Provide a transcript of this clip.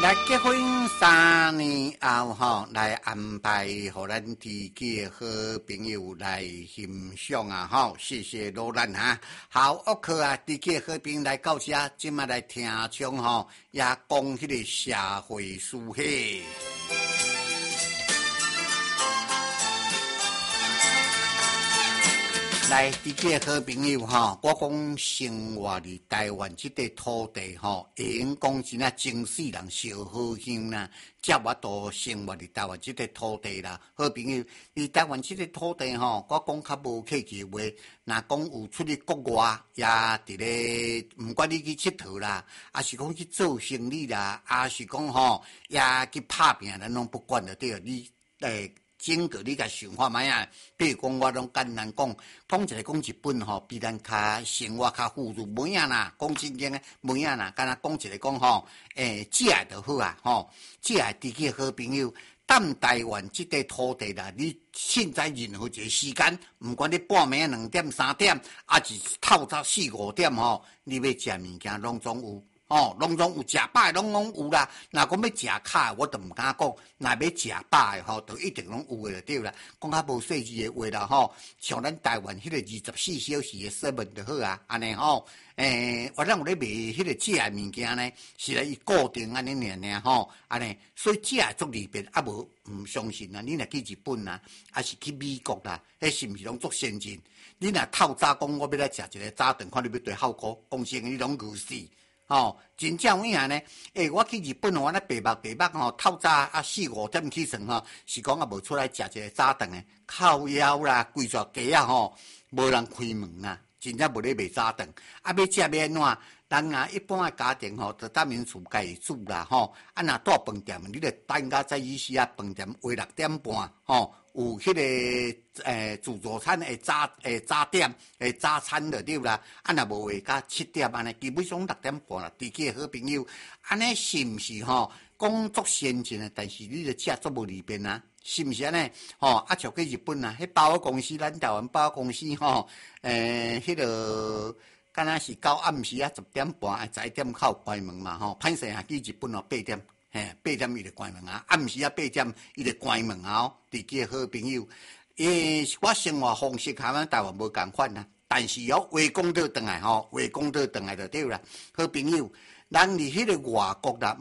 来结婚3年后吼，来安排互咱知己好朋友来欣赏啊吼，谢谢罗兰哈。好，OK啊，知己好朋友来到这，即马来听唱吼，也讲迄个社会事嘿。来，知己好朋友吼，我讲生活伫台湾这块土地吼，会用讲真啊，真世人烧好香啦，才我都生活伫台湾这块土地啦。好朋友，伫台湾这块土地吼，我讲较无客气话，若讲有出去国外，也伫咧，毋管你去佚佗啦，还是讲去做生意啦，还是讲吼，也去拍拼，咱拢不管得对你整个你甲想法买啊，比如讲我拢简单讲一个讲日本吼，比咱较生活较富裕，每样啦，讲真经诶，每样啦，敢若讲一个讲吼，食诶就好啊，吼，食诶知己好朋友，踮台湾即块土地啦，你现在任何一个时间，毋管你半暝2点3点，还是透早4、5点吼，你要食物件拢总有。哦，拢总有食饱的，拢有啦。若讲要食卡，我都毋敢讲。若要食饱的吼，就一定拢有的就对啦。讲较无细致的话啦吼，像咱台湾迄个24小时的7就好啊，安尼吼。我咱有咧卖迄个食的物件呢，是咧伊固定安尼尔吼，安尼。所以食的足利便，啊无毋相信啊。你若去日本啊，还是去美国啦，迄是毋是拢足先进？你若透早讲我要来食一个早顿，看你要对效果，讲真你拢饿死。哦，真正有影呢？我去日本我咧白目吼，透早4、5点起床吼，是讲无出来食一个早顿诶，靠腰啦，规座街吼，无人开门啊，真正无咧卖早顿。要食要安怎？人一般诶家庭吼，就当面厝家己煮啦吼。若住饭店，你著等到早起时饭店话6点半吼。有迄个自助餐的早点早餐就对啦，若无话到7点安尼，基本上6点半啦。知己好朋友，安尼是毋是吼？讲足先进诶，但是你著食足无利便啊，是毋是安尼？吼，像去日本啊，迄百货公司，咱台湾百货公司吼，迄个敢若是到暗时10点半11点口关门嘛吼，歹势啊去日本8点。8点伊就关门啊，暗时8点伊就关门啊。知己好朋友，我生活方式和咱台湾无共款啊，但是话讲倒转来吼，话讲倒转来就对啦。好朋友，咱伫迄个外国啦。